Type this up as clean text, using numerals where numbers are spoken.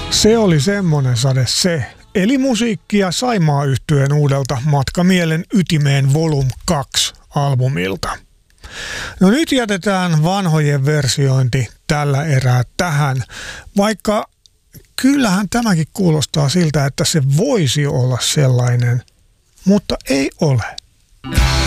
Se oli semmonen sade se. Eli musiikkia Saimaa-yhtyeen uudelta Matkamielen ytimeen Volum 2 -albumilta. No nyt jätetään vanhojen versiointi tällä erää tähän, vaikka kyllähän tämäkin kuulostaa siltä, että se voisi olla sellainen, mutta ei ole.